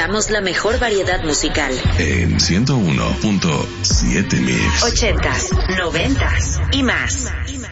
presentamos la mejor variedad musical. En 101.7 Mix. 80s, 90s y más.